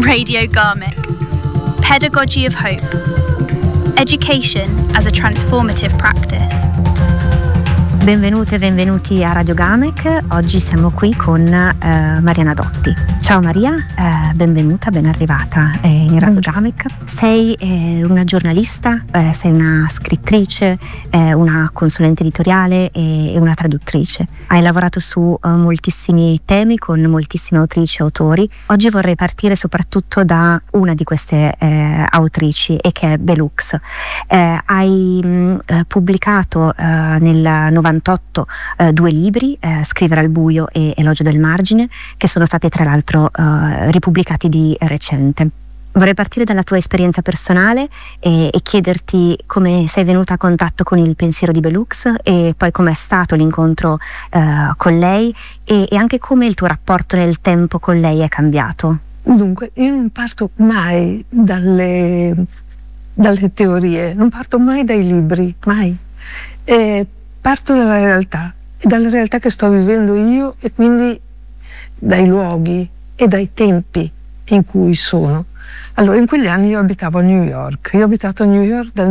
Radio Garmic. Pedagogy of Hope. Education as a transformative practice. Benvenute e benvenuti a Radio Garmic. Oggi siamo qui con Mariana Dotti. Ciao Maria, benvenuta, ben arrivata in Radio Garmic. Sei una giornalista, sei una scrittrice, una consulente editoriale e una traduttrice. Hai lavorato su moltissimi temi con moltissime autrici e autori. Oggi vorrei partire soprattutto da una di queste autrici, e che è Bell Hooks. Hai pubblicato nel 98 due libri, Scrivere al buio e Elogio del margine, che sono stati tra l'altro ripubblicati di recente. Vorrei partire dalla tua esperienza personale e chiederti come sei venuta a contatto con il pensiero di Bell Hooks, e poi com'è stato l'incontro con lei e anche come il tuo rapporto nel tempo con lei è cambiato. Dunque, io non parto mai dalle teorie, non parto mai dai libri, mai. Parto dalla realtà che sto vivendo io, e quindi dai luoghi e dai tempi in cui sono. Allora, in quegli anni io abitavo a New York. Io ho abitato a New York dal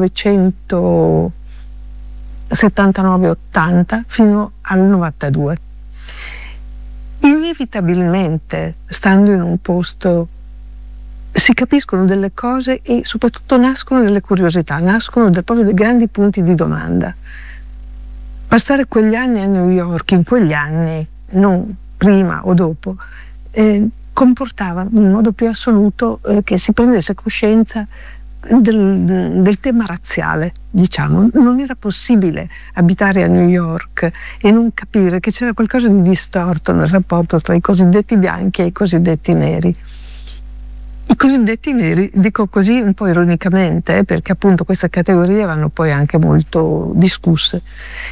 1979-80 fino al 92. Inevitabilmente, stando in un posto, si capiscono delle cose e soprattutto nascono delle curiosità, nascono proprio dei grandi punti di domanda. Passare quegli anni a New York, in quegli anni, non prima o dopo, comportava in modo più assoluto che si prendesse coscienza del tema razziale, diciamo. Non era possibile abitare a New York e non capire che c'era qualcosa di distorto nel rapporto tra i cosiddetti bianchi e i cosiddetti neri. I cosiddetti neri, dico così un po' ironicamente, perché appunto queste categorie vanno poi anche molto discusse.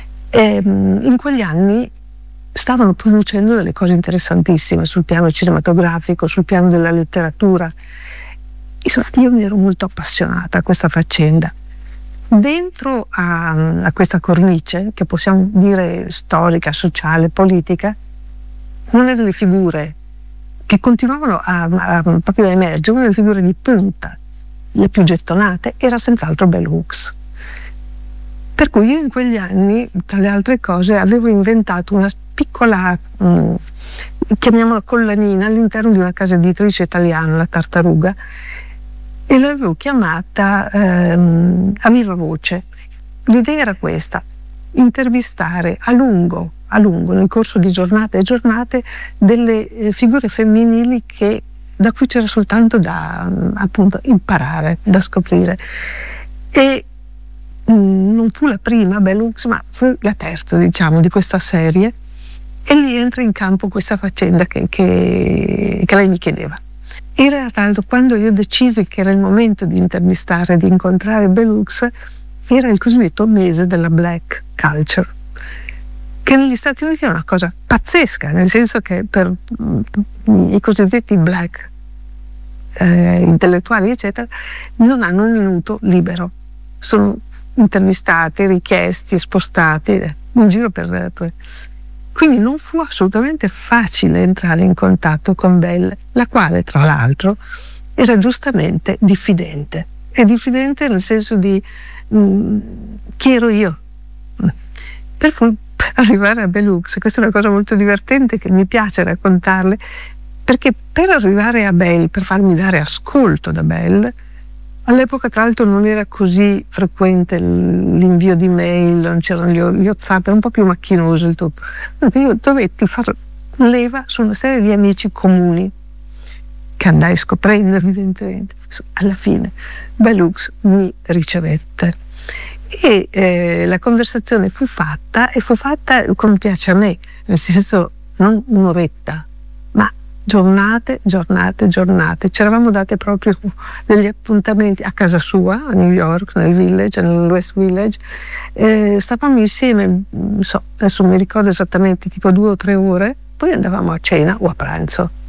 In quegli anni stavano producendo delle cose interessantissime sul piano cinematografico, sul piano della letteratura. Insomma, io mi ero molto appassionata a questa faccenda. Dentro a questa cornice, che possiamo dire storica, sociale, politica, una delle figure che continuavano proprio a emergere, una delle figure di punta, le più gettonate, era senz'altro Bell Hooks. Per cui io in quegli anni, tra le altre cose, avevo inventato una piccola, chiamiamola collanina, all'interno di una casa editrice italiana, la Tartaruga, e l'avevo chiamata A Viva Voce. L'idea era questa: intervistare a lungo, nel corso di giornate e giornate, delle figure femminili da cui c'era soltanto da appunto imparare, da scoprire. E non fu la prima Bell Hooks, ma fu la terza, diciamo, di questa serie, e lì entra in campo questa faccenda che lei mi chiedeva. Era tra l'altro quando io decisi che era il momento di intervistare, di incontrare Bell Hooks, era il cosiddetto mese della black culture, che negli Stati Uniti è una cosa pazzesca, nel senso che per i cosiddetti black intellettuali eccetera non hanno un minuto libero, sono intervistati, richiesti, spostati in giro per... Quindi non fu assolutamente facile entrare in contatto con Bell, la quale tra l'altro era giustamente diffidente. È diffidente nel senso di chi ero io. Per cui arrivare a Bell Hooks, questa è una cosa molto divertente che mi piace raccontarle, perché per arrivare a Bell, per farmi dare ascolto da Bell, all'epoca tra l'altro non era così frequente l'invio di mail, non c'erano gli WhatsApp, era un po' più macchinoso il tutto. Io dovetti fare leva su una serie di amici comuni che andai scoprendo evidentemente. Alla fine Bell Hooks mi ricevette e la conversazione fu fatta come piace a me, nel senso non un'oretta, ma giornate. Ci eravamo date proprio degli appuntamenti a casa sua, a New York, nel West Village. Stavamo insieme, adesso mi ricordo esattamente, tipo 2 o 3 ore, poi andavamo a cena o a pranzo.